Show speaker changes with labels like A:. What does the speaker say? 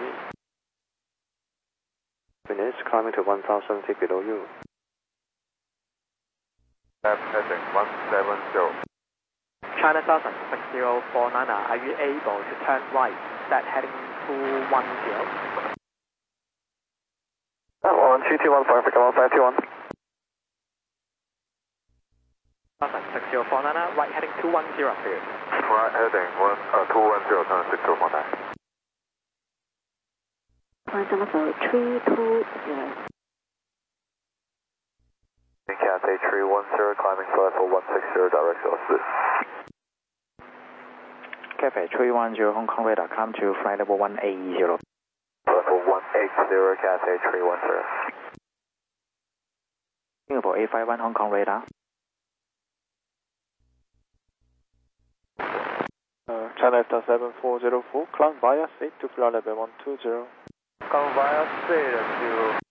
A: Finish climbing to 1000 feet below you.
B: Heading 170.
C: China Southern 6049, are you able to turn right, set heading 210?
A: 12215, become 1521.
C: Southern 6049, right heading 210, please.
B: Right heading 210, turn 6049.
D: Climb level 320.
B: Cathay 310, climbing to level 160, direct south.
E: Cathay 310, Hong Kong radar, come to flight level 180.
B: Level 180, Cathay 310.
E: Singapore A51, Hong Kong radar.
F: China 7404, climb via 8 to flight level 120.
B: Come via 8 to